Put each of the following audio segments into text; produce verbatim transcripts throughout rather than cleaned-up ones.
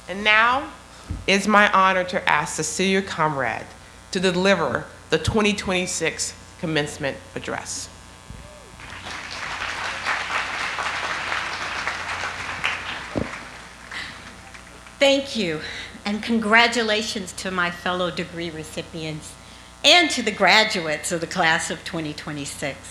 And now, it is my honor to ask Cecilia Comrade to deliver the twenty twenty-six commencement address. Thank you, and congratulations to my fellow degree recipients and to the graduates of the class of twenty twenty-six.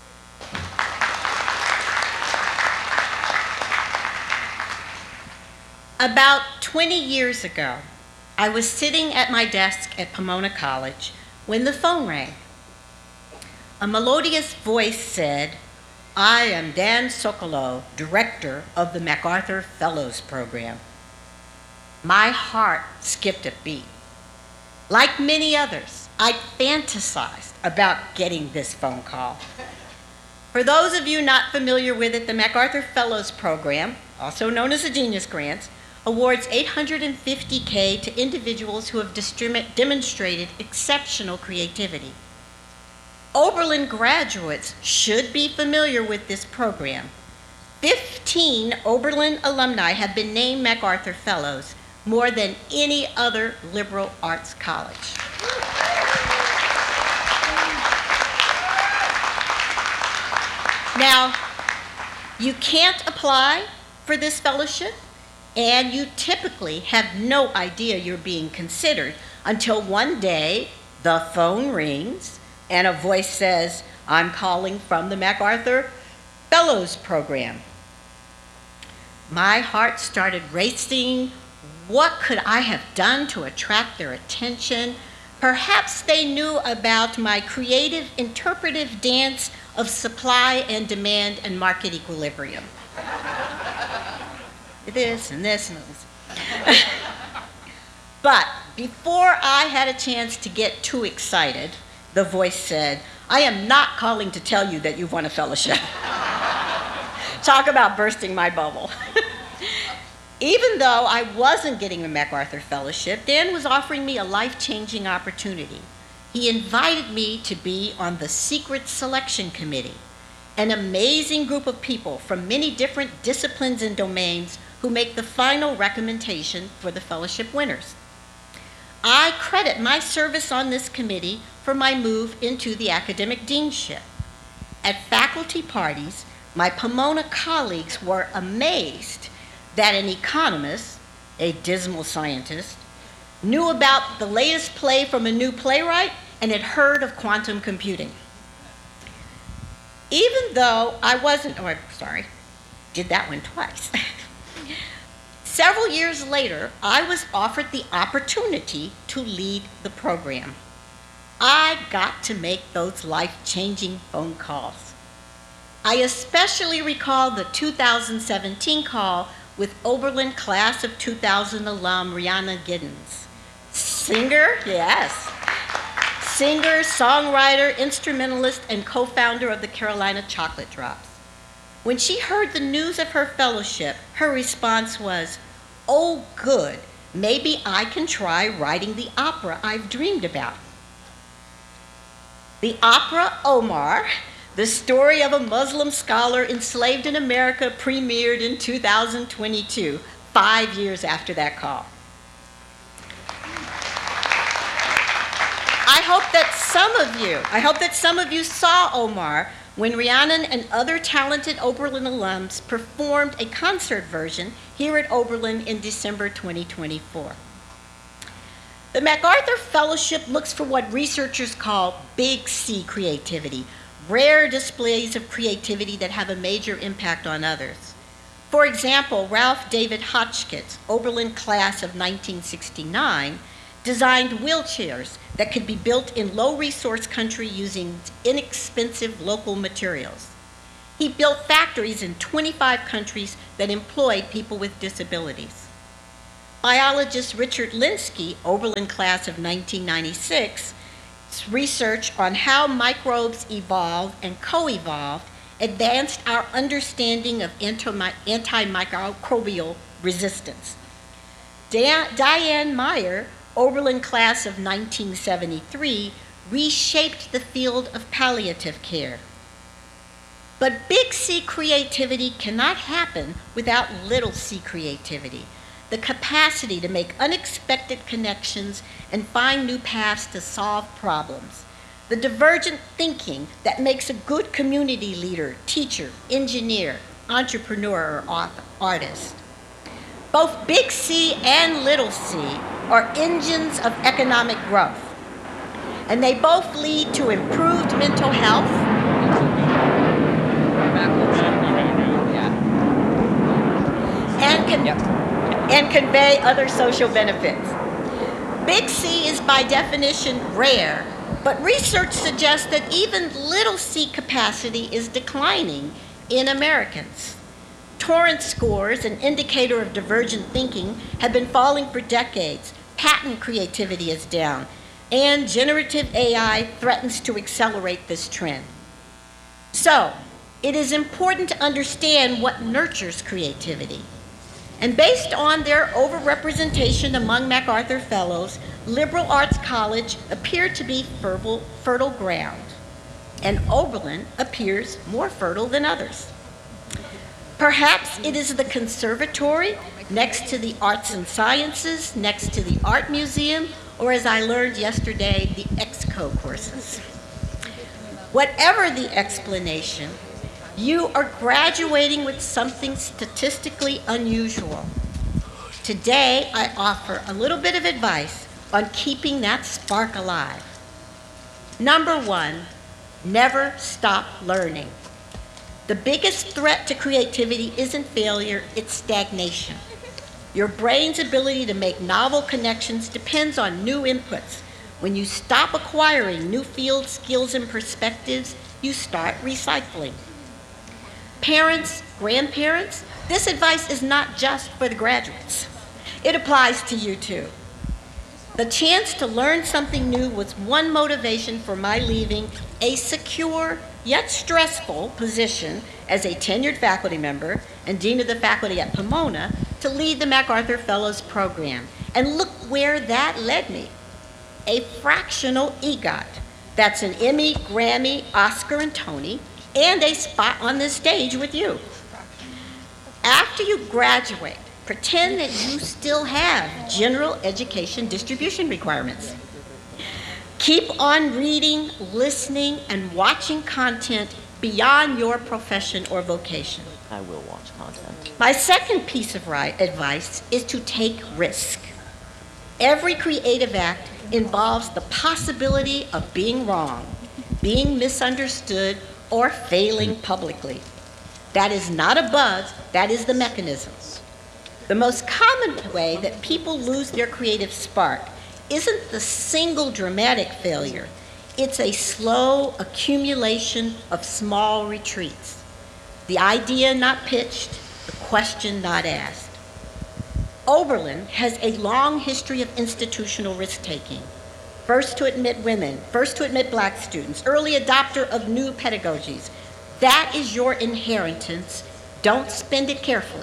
About twenty years ago, I was sitting at my desk at Pomona College when the phone rang. A melodious voice said, "I am Dan Sokolow, director of the MacArthur Fellows Program." My heart skipped a beat. Like many others, I fantasized about getting this phone call. For those of you not familiar with it, the MacArthur Fellows Program, also known as the Genius Grants, awards eight hundred fifty thousand dollars to individuals who have distrimi- demonstrated exceptional creativity. Oberlin graduates should be familiar with this program. fifteen Oberlin alumni have been named MacArthur Fellows, more than any other liberal arts college. Now, you can't apply for this fellowship, and you typically have no idea you're being considered until one day the phone rings and a voice says, "I'm calling from the MacArthur Fellows Program." My heart started racing. What could I have done to attract their attention? Perhaps they knew about my creative interpretive dance of supply and demand and market equilibrium. This and this and this. But before I had a chance to get too excited, the voice said, "I am not calling to tell you that you've won a fellowship." Talk about bursting my bubble. Even though I wasn't getting a MacArthur Fellowship, Dan was offering me a life-changing opportunity. He invited me to be on the Secret Selection Committee, an amazing group of people from many different disciplines and domains who make the final recommendation for the fellowship winners. I credit my service on this committee for my move into the academic deanship. At faculty parties, my Pomona colleagues were amazed that an economist, a dismal scientist, knew about the latest play from a new playwright and had heard of quantum computing. Even though I wasn't, oh, I'm sorry, did that one twice. Several years later, I was offered the opportunity to lead the program. I got to make those life-changing phone calls. I especially recall the two thousand seventeen call with Oberlin class of two thousand alum Rihanna Giddens. Singer, yes. Singer, songwriter, instrumentalist, and co-founder of the Carolina Chocolate Drops. When she heard the news of her fellowship, her response was, "Oh, good, maybe I can try writing the opera I've dreamed about." The opera Omar, the story of a Muslim scholar enslaved in America, premiered in two thousand twenty-two, five years after that call. I hope that some of you, I hope that some of you saw Omar when Rhiannon and other talented Oberlin alums performed a concert version here at Oberlin in December twenty twenty-four. The MacArthur Fellowship looks for what researchers call big C creativity, rare displays of creativity that have a major impact on others. For example, Ralph David Hotchkiss, Oberlin class of nineteen sixty-nine, designed wheelchairs that could be built in low-resource country using inexpensive local materials. He built factories in twenty-five countries that employed people with disabilities. Biologist Richard Linsky, Oberlin class of nineteen ninety-six, research on how microbes evolve and co-evolve advanced our understanding of antimicrobial resistance. Diane Meyer, Oberlin class of nineteen seventy-three, reshaped the field of palliative care. But big C creativity cannot happen without little c creativity. the capacity to make unexpected connections and find new paths to solve problems, the divergent thinking that makes a good community leader, teacher, engineer, entrepreneur, or author, artist. Both Big C and Little C are engines of economic growth, and they both lead to improved mental health, and, con- Yep. and convey other social benefits. Big C is by definition rare, but research suggests that even little c capacity is declining in Americans. Torrance scores, an indicator of divergent thinking, have been falling for decades. Patent creativity is down, and generative A I threatens to accelerate this trend. So, it is important to understand what nurtures creativity. And based on their overrepresentation among MacArthur Fellows, liberal arts college appeared to be fertile, fertile ground, and Oberlin appears more fertile than others. Perhaps it is the conservatory next to the arts and sciences, next to the art museum, or as I learned yesterday, the EXCO courses. Whatever the explanation, you are graduating with something statistically unusual. Today, I offer a little bit of advice on keeping that spark alive. Number one, never stop learning. The biggest threat to creativity isn't failure, it's stagnation. Your brain's ability to make novel connections depends on new inputs. When you stop acquiring new field skills and perspectives, you start recycling. Parents, grandparents, this advice is not just for the graduates. It applies to you too. The chance to learn something new was one motivation for my leaving a secure yet stressful position as a tenured faculty member and dean of the faculty at Pomona to lead the MacArthur Fellows program. And look where that led me. A fractional EGOT. That's an Emmy, Grammy, Oscar, and Tony, and a spot on this stage with you. After you graduate, pretend that you still have general education distribution requirements. Keep on reading, listening, and watching content beyond your profession or vocation. I will watch content. My second piece of ri- advice is to take risk. Every creative act involves the possibility of being wrong, being misunderstood, or failing publicly. That is not a buzz, that is the mechanism. The most common way that people lose their creative spark isn't the single dramatic failure. It's a slow accumulation of small retreats. The idea not pitched, the question not asked. Oberlin has a long history of institutional risk-taking. First to admit women, first to admit black students, early adopter of new pedagogies. That is your inheritance. Don't spend it carefully.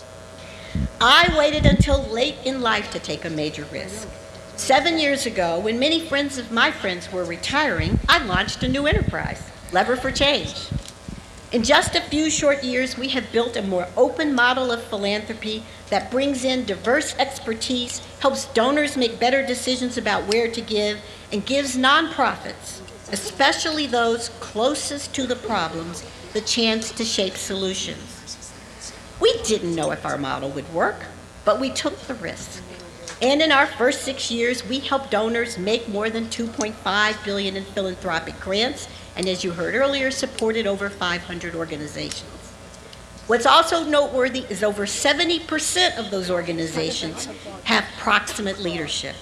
I waited until late in life to take a major risk. Seven years ago, when many friends of my friends were retiring, I launched a new enterprise, Lever for Change. In just a few short years, we have built a more open model of philanthropy that brings in diverse expertise, helps donors make better decisions about where to give, and gives nonprofits, especially those closest to the problems, the chance to shape solutions. We didn't know if our model would work, but we took the risk. And in our first six years, we helped donors make more than two point five billion dollars in philanthropic grants, and as you heard earlier, supported over five hundred organizations. What's also noteworthy is over seventy percent of those organizations have proximate leadership.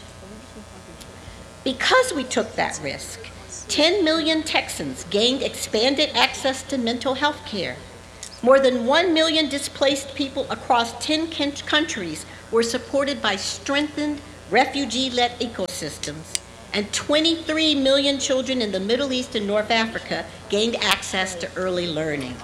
Because we took that risk, ten million Texans gained expanded access to mental health care. More than one million displaced people across ten countries were supported by strengthened refugee-led ecosystems, and twenty-three million children in the Middle East and North Africa gained access to early learning.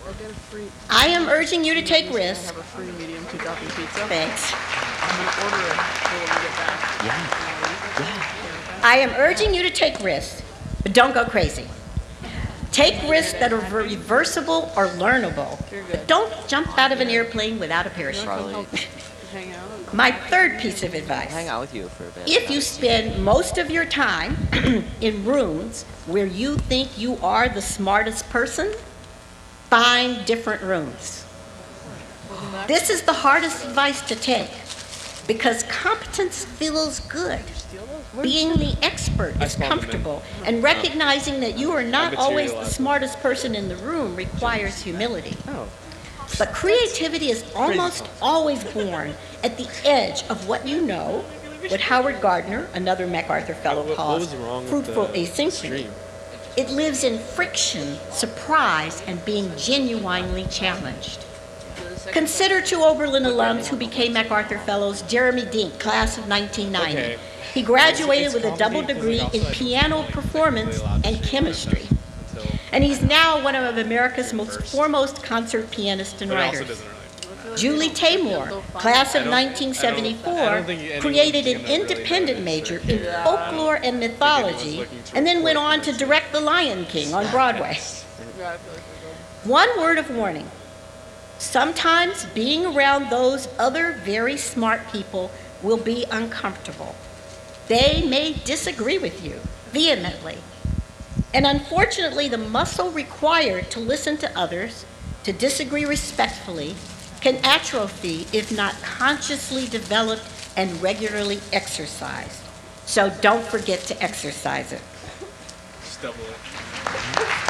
I am urging you to take risks. Have a free medium two topping pizza. Thanks. I'm gonna order it when we get back. Yeah. Yeah. I am urging you to take risks, but don't go crazy. Take risks that are reversible or learnable, but don't jump out of an airplane without a parachute. Charlie, Hang out. My third piece of advice. Hang out with you for a bit. If you spend most of your time in rooms where you think you are the smartest person, find different rooms. This is the hardest advice to take because competence feels good. Being the expert is comfortable, and recognizing that you are not always the smartest person in the room requires humility. But creativity is almost always born at the edge of what you know, what Howard Gardner, another MacArthur Fellow, calls fruitful asynchrony. It lives in friction, surprise, and being genuinely challenged. Consider two Oberlin alums who became MacArthur Fellows, Jeremy Dink, class of nineteen ninety. Okay. He graduated It's- with a it's double comedy degree because, in like, outside, piano you're performance really allowed to and say chemistry. until And he's now one of America's most first. foremost concert pianists and but it also writers. doesn't really. Julie Taymor, class of I don't- nineteen I seventy-four, don't think anyone created can an really independent notice major or in care. folklore and mythology, looking to and then went report on to this. direct The Lion King on Broadway. Yeah, I feel like we're going. One word of warning. Sometimes being around those other very smart people will be uncomfortable. They may disagree with you vehemently. And unfortunately, the muscle required to listen to others, to disagree respectfully, can atrophy if not consciously developed and regularly exercised. So don't forget to exercise it. Just double it.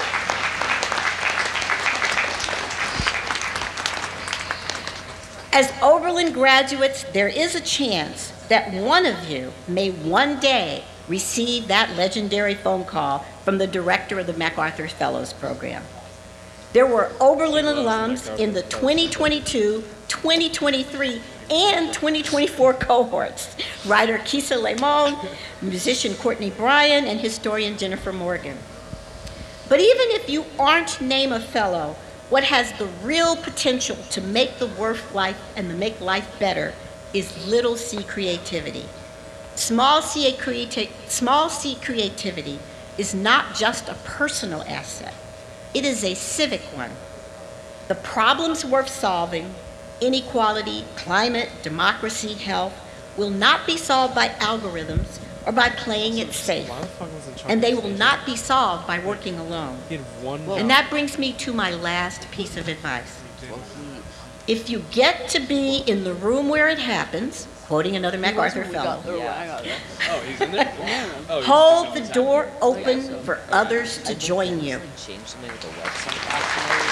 As Oberlin graduates, there is a chance that one of you may one day receive that legendary phone call from the director of the MacArthur Fellows Program. There were Oberlin alums in the twenty twenty-two, twenty twenty-three, and twenty twenty-four cohorts. Writer Kisa Lemon, musician Courtney Bryan, and historian Jennifer Morgan. But even if you aren't named a fellow, what has the real potential to make the work life and to make life better is little c creativity. Small c, creati- small c creativity is not just a personal asset, it is a civic one. The problems worth solving, inequality, climate, democracy, health, will not be solved by algorithms or by playing it safe. Why the fuck was it And they will not be solved by working alone. He had one. And that brings me to my last piece of advice. Well, he, If you get to be in the room where it happens, quoting another MacArthur We fellow, got- or I got that. Oh, he's in there. Oh, he's hold the just- door open for others to join you. change something with the website actually.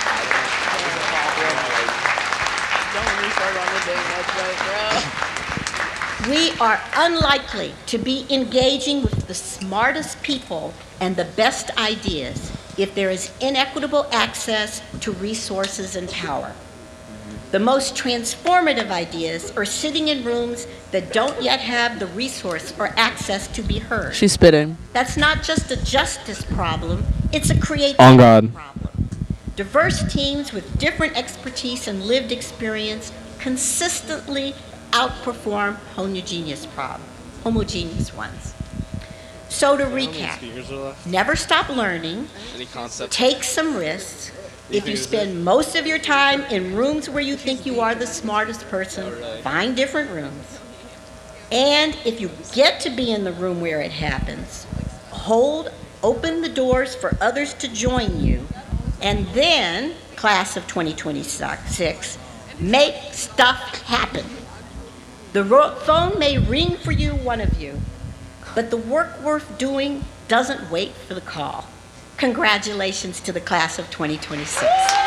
I don't know. Is a problem. Don't restart on the dang website, bro. We are unlikely to be engaging with the smartest people and the best ideas if there is inequitable access to resources and power. The most transformative ideas are sitting in rooms that don't yet have the resource or access to be heard. She's spitting. That's not just a justice problem, it's a creativity On God. problem. Diverse teams with different expertise and lived experience consistently outperform homogeneous prob- homogeneous ones. So to How many recap, speakers are left? never stop learning, Any concept? take some risks. If you think spend most of your time in rooms where you think you are the smartest person, find different rooms. And if you get to be in the room where it happens, hold open the doors for others to join you, and then, class of twenty twenty-six, make stuff happen. The ro- phone may ring for you, one of you, but the work worth doing doesn't wait for the call. Congratulations to the class of twenty twenty-six.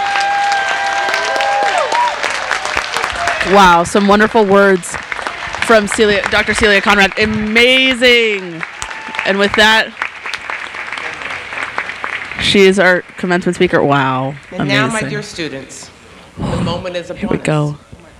Wow, some wonderful words from Celia, Doctor Celia Conrad. Amazing. And with that, she is our commencement speaker. Wow. And amazing. now, my dear students, the moment is upon Here we us. go.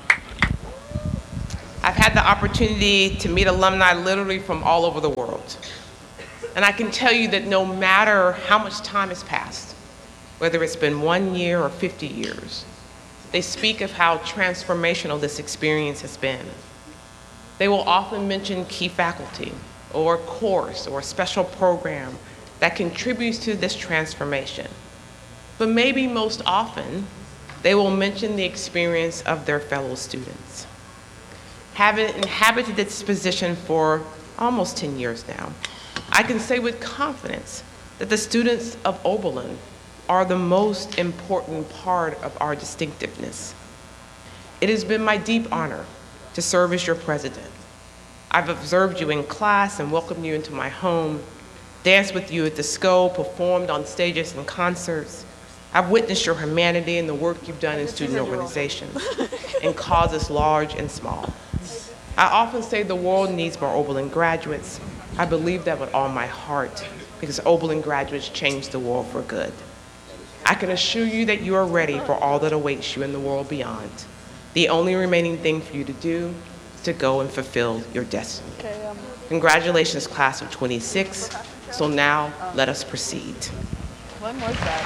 I've had the opportunity to meet alumni literally from all over the world. And I can tell you that no matter how much time has passed, whether it's been one year or fifty years, they speak of how transformational this experience has been. They will often mention key faculty or a course or a special program that contributes to this transformation. But maybe most often, they will mention the experience of their fellow students. Having inhabited this position for almost ten years now, I can say with confidence that the students of Oberlin are the most important part of our distinctiveness. It has been my deep honor to serve as your president. I've observed you in class and welcomed you into my home, danced with you at the S C O, performed on stages and concerts. I've witnessed your humanity and the work you've done in student organizations and causes large and small. I often say the world needs more Oberlin graduates. I believe that with all my heart, because Oberlin graduates change the world for good. I can assure you that you are ready for all that awaits you in the world beyond. The only remaining thing for you to do is to go and fulfill your destiny. Congratulations, class of twenty-six. So now, let us proceed. When was that?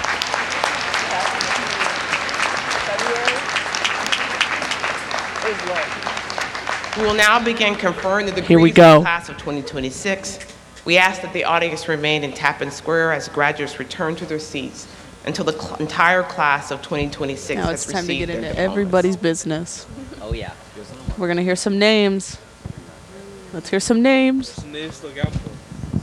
February? It was what? We will now begin conferring the degrees Here we of go. the class of twenty twenty-six. We ask that the audience remain in Tappan Square as graduates return to their seats until the cl- entire class of twenty twenty-six Now has it's time to received get their into diplomas. everybody's business. Oh, yeah. We're going to hear some names. Let's hear some names. Some names to look out for.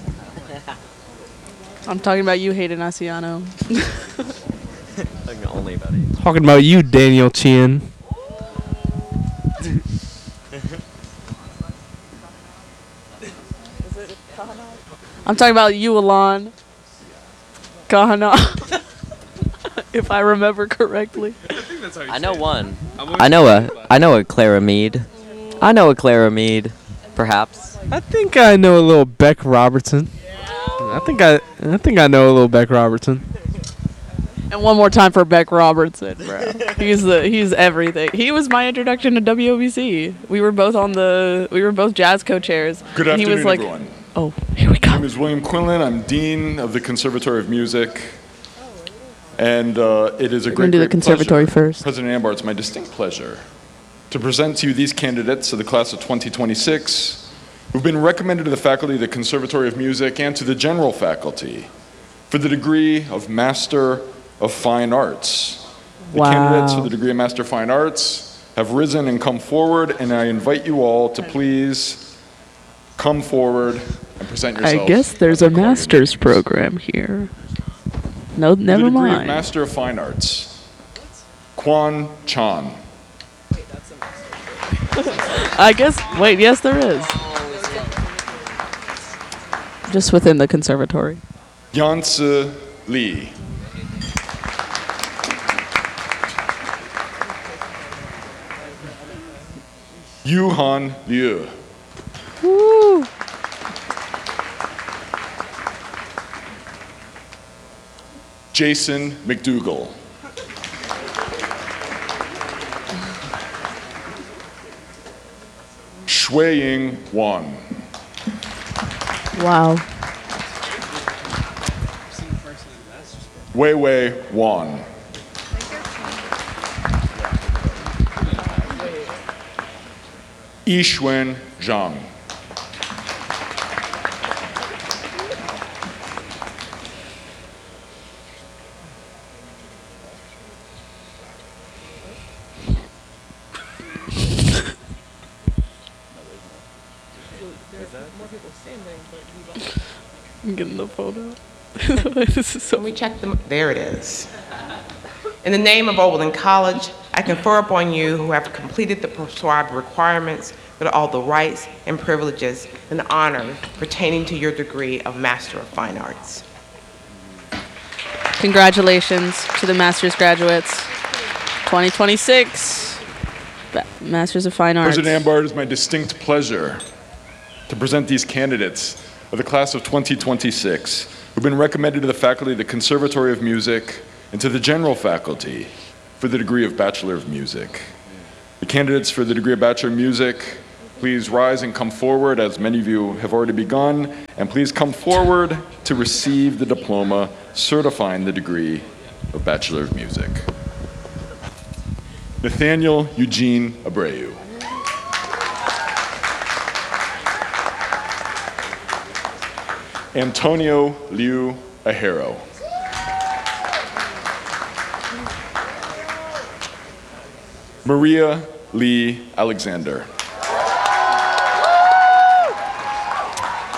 I'm talking about you, Hayden Asiano. Talking only about it. Talking about you, Daniel Chien. I'm talking about you, Alon. Kahana. If I remember correctly. I think that's how you I say know it. one. I'm always I know thinking a. about I know a Clara Mead. I know a Clara Mead. Perhaps. it. I think I know a little Beck Robertson. I think I. I think I know a little Beck Robertson. And one more time for Beck Robertson, bro. He's the he's everything. He was my introduction to W O B C. We were both on the we were both jazz co-chairs. Good and he afternoon, was like, everyone. "Oh, here we My name go." is William Quinlan. I'm Dean of the Conservatory of Music. And uh, it is a We're great, gonna do the great conservatory pleasure, first. President Ambar, it's my distinct pleasure to present to you these candidates of the class of twenty twenty-six who've been recommended to the faculty of the Conservatory of Music and to the general faculty for the degree of Master of Fine Arts. The Wow. candidates for the degree of Master of Fine Arts have risen and come forward, and I invite you all to please come forward and present yourselves. I guess there's as a master's acclaimed. program here. No, The never degree of mind. Master of Fine Arts, Kwan Chan. I guess. Wait, yes, there is. Just within the conservatory. Yansi Lee. Yuhan Liu. Woo! Jason McDougall. Shuiying Wan. Wow. Wei Wei Wan. Yixuan Zhang. I'm getting the photo. This is so. Can we check them? There it is. In the name of Oberlin College, I confer upon you who have completed the prescribed requirements with all the rights and privileges and honor pertaining to your degree of Master of Fine Arts. Congratulations to the master's graduates. twenty twenty-six. Ba- Masters of Fine Arts. President Ambar, it is my distinct pleasure to present these candidates of the class of twenty twenty-six who've been recommended to the faculty of the Conservatory of Music and to the general faculty for the degree of Bachelor of Music. The candidates for the degree of Bachelor of Music, please rise and come forward, as many of you have already begun, and please come forward to receive the diploma certifying the degree of Bachelor of Music. Nathaniel Eugene Abreu. Antonio Liu Ajero. Maria Lee Alexander.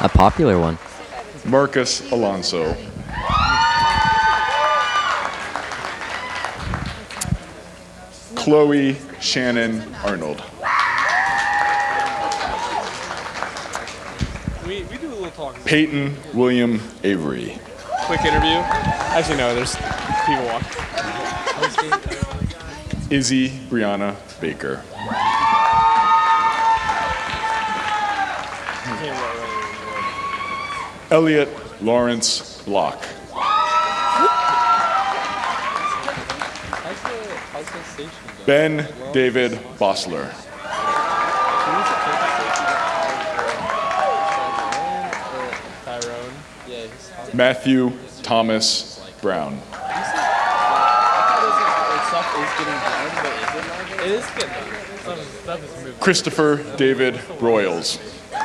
A popular one. Marcus Alonso. Chloe Shannon Arnold. We, we do a little talking. Peyton William Avery. Quick interview. Actually, no, there's people walking. Izzy Brianna Baker. Elliot Lawrence Block. Ben David Bossler. Matthew Thomas Brown. Christopher David Broyles.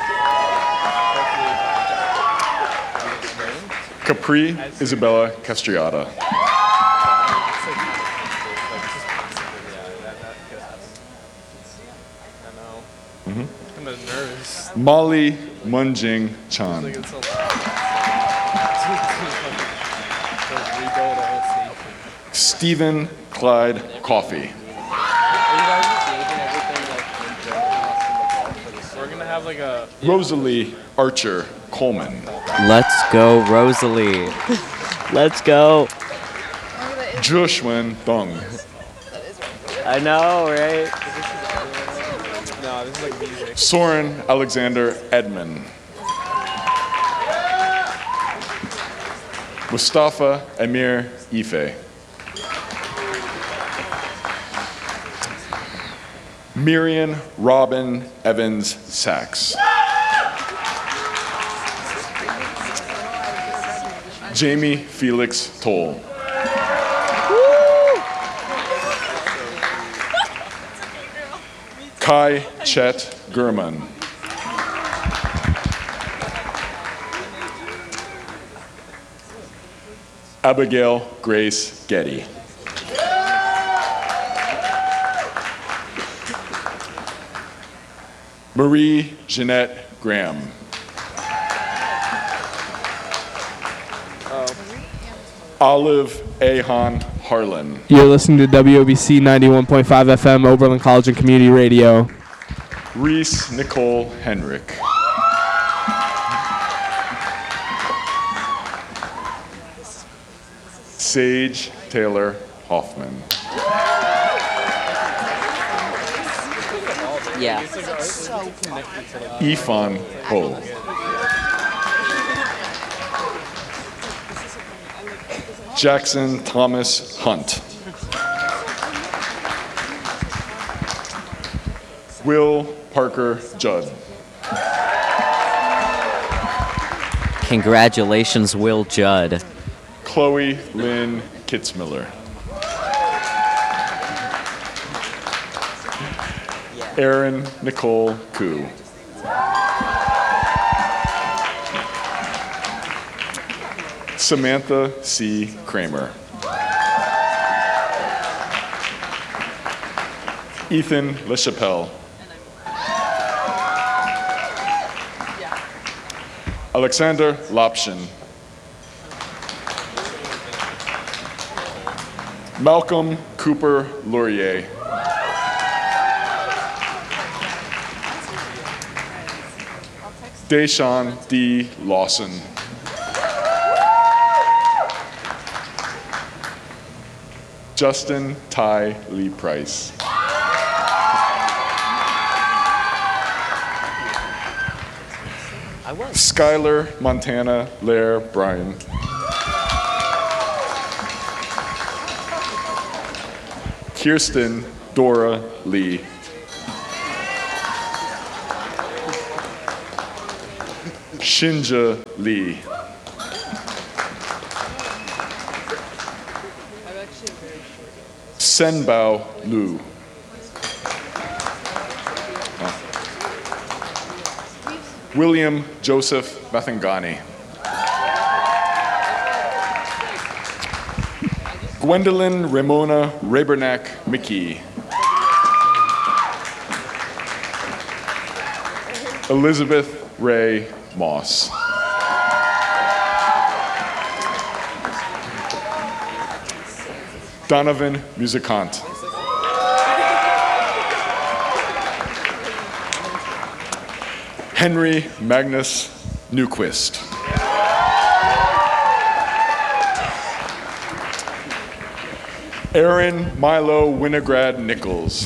Capri Isabella Castriata. I'm nervous. Molly Munjing Chan. Stephen Clyde Coffey. We're gonna have like a Rosalie Archer Coleman. Let's go, Rosalie. Let's go. Joshua Dong. I know, right? no. This is like music. Soren Alexander Edman. Mustafa Amir Ife. Miriam Robin Evans Sachs. Jamie Felix Toll. Kai Chet Gurman. Abigail Grace Getty. Marie Jeanette Graham. Olive Ahan Harlan. You're listening to W O B C ninety-one point five F M, Oberlin College and Community Radio. Reese Nicole Henrik. Sage Taylor Hoffman. Yeah. Ifan Ho. Jackson Thomas Hunt. Will Parker Judd. Congratulations, Will Judd. Chloe Lynn Kitzmiller. Erin Nicole Koo. Samantha C. Kramer. Ethan LaChapelle. Alexander Lopshin. Malcolm Cooper Laurier. Deshaun D. Lawson. Justin Ty Lee Price. I was. Skylar Montana Lair Bryan. Kirsten Dora Lee. Shinja Lee. Senbao Lu. Oh. William Joseph Mathangani. Gwendolyn Ramona Rabernack McKee. Elizabeth Ray Moss. Donovan Musicant. Henry Magnus Newquist. Aaron Milo Winograd Nichols.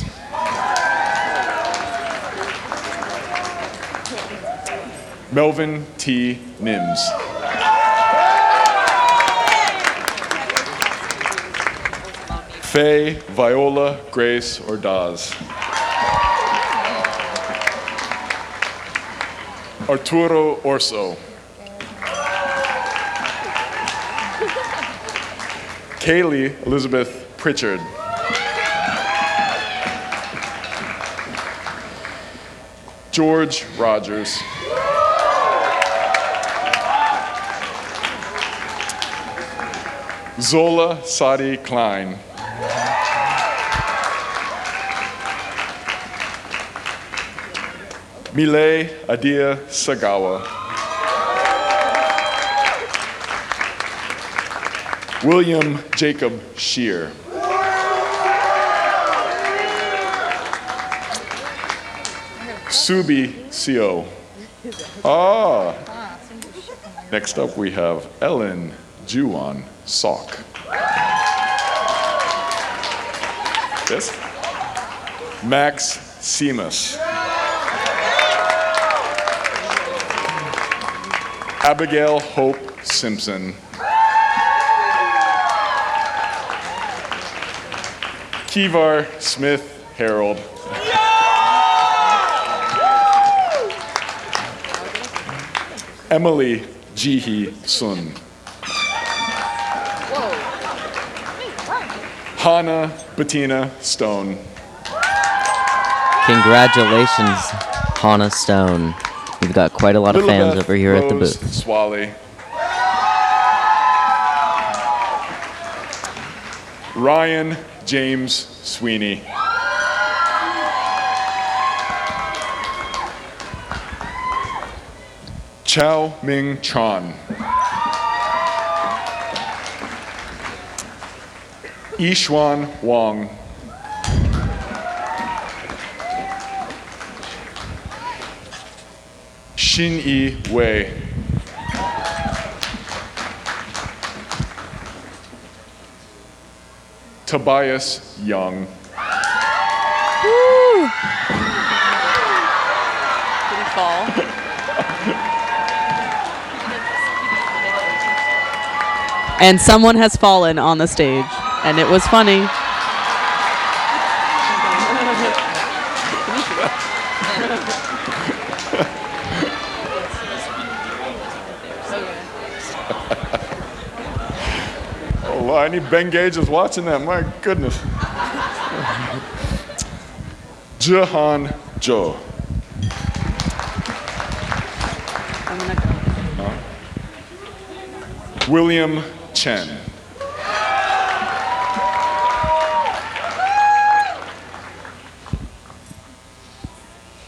Melvin T. Nims. Faye Viola Grace Ordaz. Arturo Orso. Kaylee Elizabeth Pritchard. George Rogers. Zola Sadi Klein. Milay Adia Sagawa. William Jacob Shear. Subi Sio. Ah. Next up we have Ellen Juan Sok. Yes? Max Seamus. Abigail Hope Simpson. Kivar Smith Harold. Emily Jihi Sun. Hannah Bettina Stone. Congratulations, Hannah Stone. We've got quite a lot of fans Lilibeth over here at the Rose booth. Swally. Ryan James Sweeney. Chow Ming Chan. Yishuan Wang. Xin-Yi Wei. Tobias Young. Woo! Did he fall? And someone has fallen on the stage, and it was funny. Oh, I need Ben Gage is watching that. My goodness. Jahan Jo. I'm gonna go. William Chen.